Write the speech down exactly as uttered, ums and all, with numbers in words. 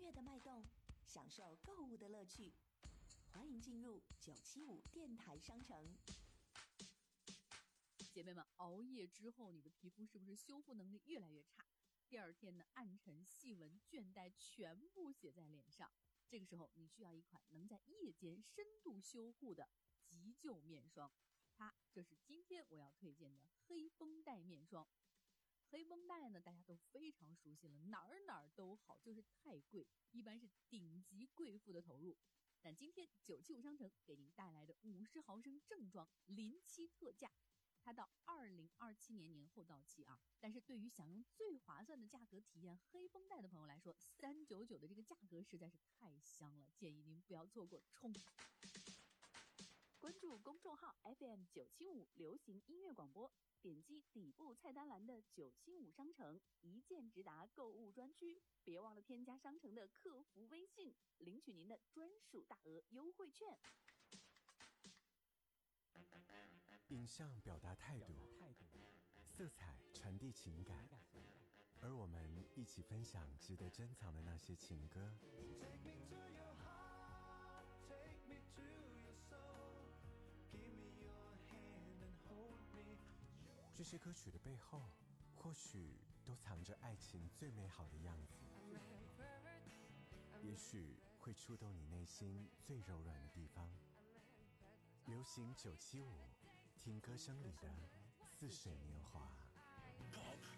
乐的脉动，享受购物的乐趣。欢迎进入九七五电台商城。 姐妹们，熬夜之后你的皮肤是不是修复能力越来越差？第二天呢，暗沉、细纹、倦怠全部写在脸上。这个时候你需要一款能在夜间深度修护的急救面霜，它这是今天我要推荐的黑绷带面霜。黑绷带呢，大家都非常熟悉了，哪儿哪儿都好，就是太贵，一般是顶级贵妇的投入。但今天九七五商城给您带来的五十毫升正装临期特价，它到二零二七年年后到期啊，但是对于想用最划算的价格体验黑绷带的朋友来说，三百九十九的这个价格实在是太香了，建议您不要错过，冲！关注公众号 F M 九七五流行音乐广播，点击底部菜单栏的九七五商城，一键直达购物专区，别忘了添加商城的客服微信，领取您的专属大额优惠券。 影像表达态度，色彩传递情感，而我们一起分享值得珍藏的那些情歌。这些歌曲的背后，或许都藏着爱情最美好的样子，也许会触动你内心最柔软的地方。流行九七五，听歌声里的似水年华。